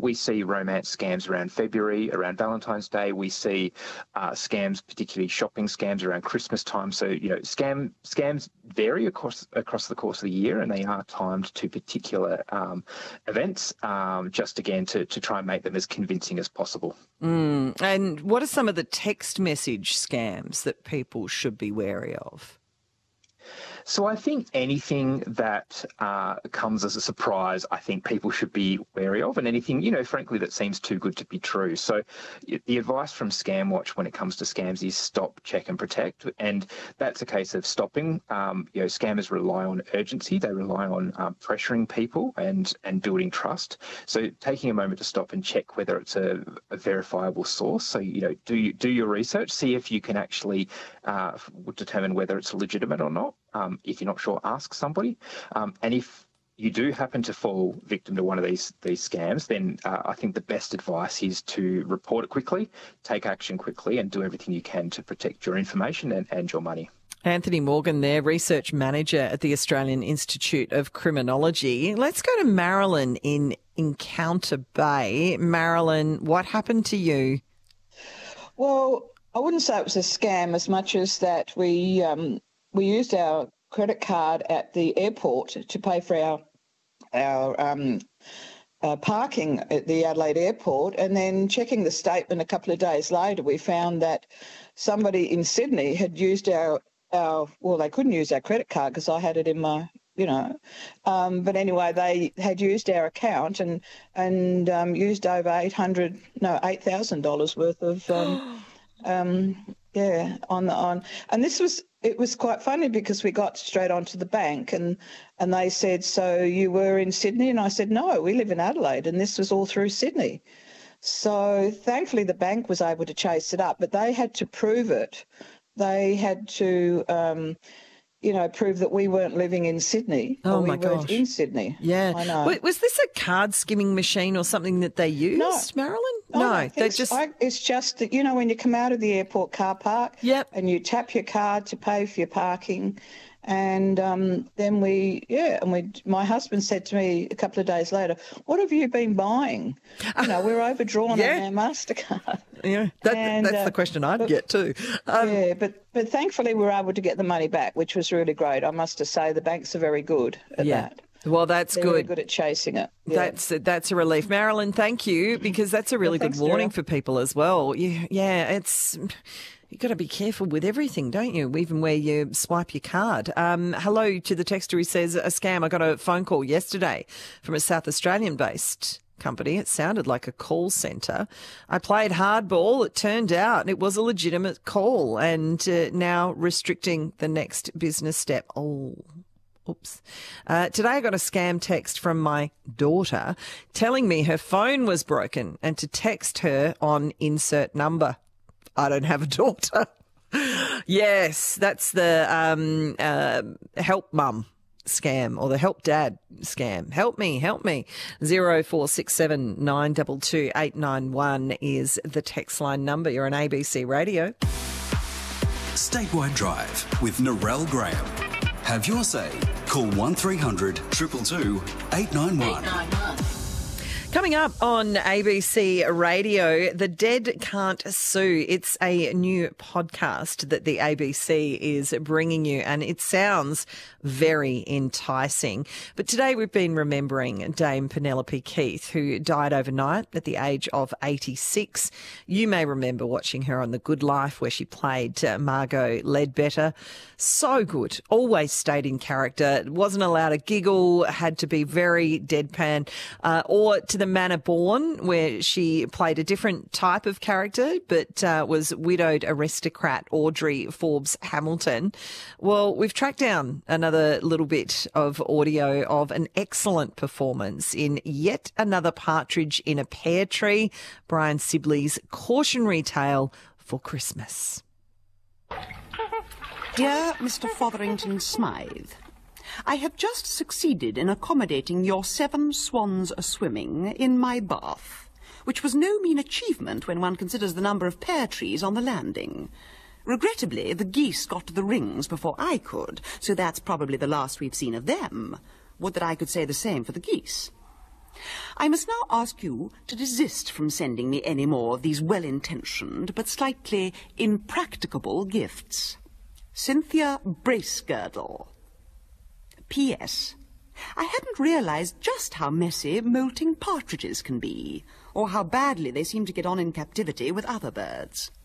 We see romance scams around February, around Valentine's Day. We see scams, particularly shopping scams around Christmas time. So, scams vary across the course of the year, and they are timed to particular events, just again to try and make them as convincing as possible. And what are some of the text message scams that people should be wary of? So I think anything that comes as a surprise, I think people should be wary of, and anything, frankly, that seems too good to be true. So the advice from ScamWatch when it comes to scams is stop, check and protect. And that's a case of stopping. Scammers rely on urgency. They rely on pressuring people and building trust. So taking a moment to stop and check whether it's a verifiable source. So, do your research, see if you can actually determine whether it's legitimate or not. If you're not sure, ask somebody. And if you do happen to fall victim to one of these scams, then I think the best advice is to report it quickly, take action quickly, and do everything you can to protect your information and your money. Anthony Morgan there, Research Manager at the Australian Institute of Criminology. Let's go to Marilyn in Encounter Bay. Marilyn, what happened to you? Well, I wouldn't say it was a scam as much as that we used our credit card at the airport to pay for our parking at the Adelaide airport, and then checking the statement a couple of days later, we found that somebody in Sydney had used they couldn't use our credit card because I had it in my, but anyway, they had used our account and used over $8,000 worth of it was quite funny because we got straight onto the bank and they said, so you were in Sydney? And I said, no, we live in Adelaide, and this was all through Sydney. So thankfully the bank was able to chase it up, but they had to prove it. They had to, prove that we weren't living in Sydney. Oh, or my we weren't gosh. in Sydney. Yeah. I know. Was this a card skimming machine or something that they used, Marilyn? No, it's just that, when you come out of the airport car park and you tap your card to pay for your parking, and then my husband said to me a couple of days later, what have you been buying? We're overdrawn on our MasterCard. Yeah, that's the question I'd get too. But thankfully we were able to get the money back, which was really great. I must just say the banks are very good at that. Well, that's They're good. Very good at chasing it. Yeah. That's a relief. Marilyn, thank you, because that's a really good warning for people as well. You've got to be careful with everything, don't you? Even where you swipe your card. Hello to the texter who says, a scam. I got a phone call yesterday from a South Australian-based company. It sounded like a call centre. I played hardball. It turned out it was a legitimate call, and now restricting the next business step. Oops. Today I got a scam text from my daughter telling me her phone was broken and to text her on insert number. I don't have a daughter. Yes, that's the help mum scam or the help dad scam. Help me. 0467 922 891 is the text line number. You're on ABC Radio. Statewide Drive with Narelle Graham. Have your say. Call 1300 222 891. Coming up on ABC Radio, The Dead Can't Sue. It's a new podcast that the ABC is bringing you, and it sounds very enticing. But today we've been remembering Dame Penelope Keith, who died overnight at the age of 86. You may remember watching her on The Good Life, where she played Margot Ledbetter. So good. Always stayed in character. Wasn't allowed to giggle, had to be very deadpan. Or to The Manor Born, where she played a different type of character, but was widowed aristocrat Audrey Forbes Hamilton. Well, we've tracked down another little bit of audio of an excellent performance in yet another partridge in a pear tree, Brian Sibley's cautionary tale for Christmas. Dear Mr. Fotherington Smythe, I have just succeeded in accommodating your 7 swans a-swimming in my bath, which was no mean achievement when one considers the number of pear trees on the landing. Regrettably, the geese got to the rings before I could, so that's probably the last we've seen of them. Would that I could say the same for the geese. I must now ask you to desist from sending me any more of these well-intentioned but slightly impracticable gifts. Cynthia Bracegirdle. P.S. I hadn't realized just how messy molting partridges can be, or how badly they seem to get on in captivity with other birds.